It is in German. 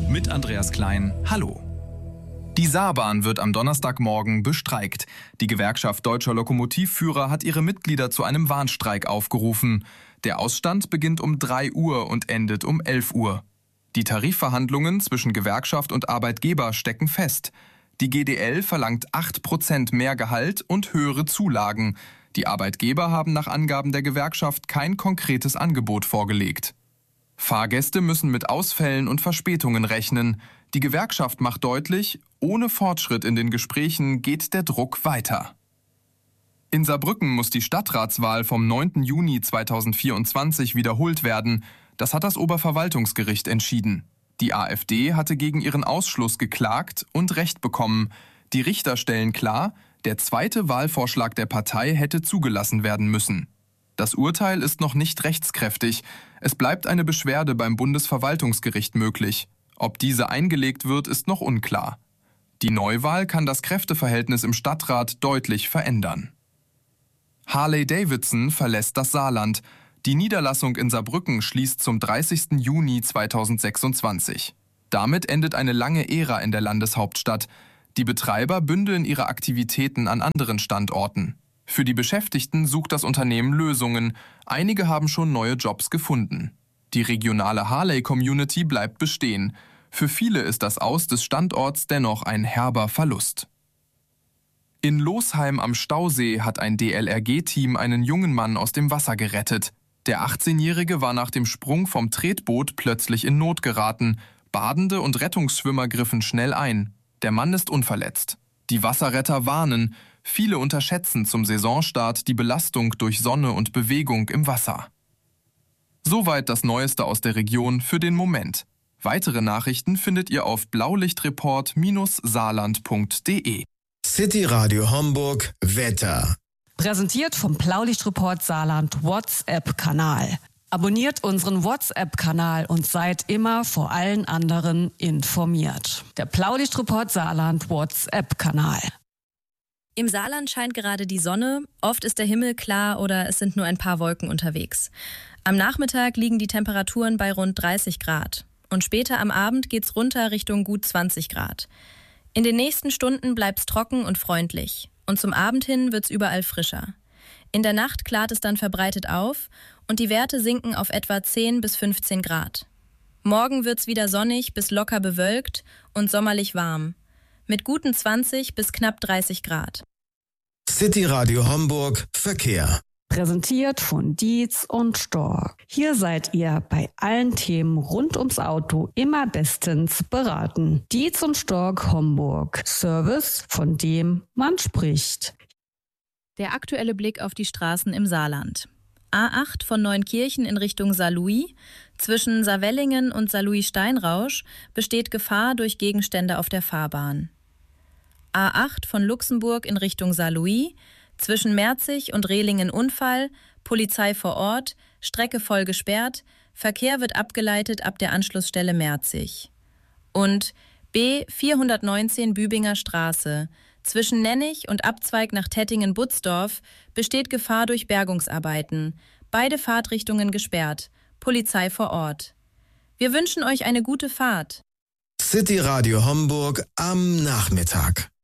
Mit Andreas Klein, hallo. Die Saarbahn wird am Donnerstagmorgen bestreikt. Die Gewerkschaft Deutscher Lokomotivführer hat ihre Mitglieder zu einem Warnstreik aufgerufen. Der Ausstand beginnt um 3 Uhr und endet um 11 Uhr. Die Tarifverhandlungen zwischen Gewerkschaft und Arbeitgeber stecken fest. Die GDL verlangt 8% mehr Gehalt und höhere Zulagen. Die Arbeitgeber haben nach Angaben der Gewerkschaft kein konkretes Angebot vorgelegt. Fahrgäste müssen mit Ausfällen und Verspätungen rechnen. Die Gewerkschaft macht deutlich, ohne Fortschritt in den Gesprächen geht der Druck weiter. In Saarbrücken muss die Stadtratswahl vom 9. Juni 2024 wiederholt werden. Das hat das Oberverwaltungsgericht entschieden. Die AfD hatte gegen ihren Ausschluss geklagt und Recht bekommen. Die Richter stellen klar, der zweite Wahlvorschlag der Partei hätte zugelassen werden müssen. Das Urteil ist noch nicht rechtskräftig. Es bleibt eine Beschwerde beim Bundesverwaltungsgericht möglich. Ob diese eingelegt wird, ist noch unklar. Die Neuwahl kann das Kräfteverhältnis im Stadtrat deutlich verändern. Harley-Davidson verlässt das Saarland. Die Niederlassung in Saarbrücken schließt zum 30. Juni 2026. Damit endet eine lange Ära in der Landeshauptstadt. Die Betreiber bündeln ihre Aktivitäten an anderen Standorten. Für die Beschäftigten sucht das Unternehmen Lösungen. Einige haben schon neue Jobs gefunden. Die regionale Harley-Community bleibt bestehen. Für viele ist das Aus des Standorts dennoch ein herber Verlust. In Losheim am Stausee hat ein DLRG-Team einen jungen Mann aus dem Wasser gerettet. Der 18-Jährige war nach dem Sprung vom Tretboot plötzlich in Not geraten. Badende und Rettungsschwimmer griffen schnell ein. Der Mann ist unverletzt. Die Wasserretter warnen, viele unterschätzen zum Saisonstart die Belastung durch Sonne und Bewegung im Wasser. Soweit das Neueste aus der Region für den Moment. Weitere Nachrichten findet ihr auf blaulichtreport-saarland.de. City Radio Homburg Wetter. Präsentiert vom Blaulichtreport Saarland WhatsApp-Kanal. Abonniert unseren WhatsApp-Kanal und seid immer vor allen anderen informiert. Der Blaulichtreport Saarland WhatsApp-Kanal. Im Saarland scheint gerade die Sonne, oft ist der Himmel klar oder es sind nur ein paar Wolken unterwegs. Am Nachmittag liegen die Temperaturen bei rund 30 Grad und später am Abend geht's runter Richtung gut 20 Grad. In den nächsten Stunden bleibt's trocken und freundlich und zum Abend hin wird's überall frischer. In der Nacht klart es dann verbreitet auf und die Werte sinken auf etwa 10 bis 15 Grad. Morgen wird's wieder sonnig bis locker bewölkt und sommerlich warm. Mit guten 20 bis knapp 30 Grad. City Radio Homburg Verkehr. Präsentiert von Dietz und Stork. Hier seid ihr bei allen Themen rund ums Auto immer bestens beraten. Dietz und Stork Homburg. Service, von dem man spricht. Der aktuelle Blick auf die Straßen im Saarland. A8 von Neunkirchen in Richtung Saarlouis. Zwischen Saarwellingen und Saarlouis-Steinrausch besteht Gefahr durch Gegenstände auf der Fahrbahn. A8 von Luxemburg in Richtung Saarlouis. Zwischen Merzig und Rehlingen Unfall, Polizei vor Ort, Strecke voll gesperrt, Verkehr wird abgeleitet ab der Anschlussstelle Merzig. Und B 419 Bübinger Straße. Zwischen Nennig und Abzweig nach Tettingen-Butzdorf besteht Gefahr durch Bergungsarbeiten. Beide Fahrtrichtungen gesperrt. Polizei vor Ort. Wir wünschen euch eine gute Fahrt. City Radio Homburg am Nachmittag.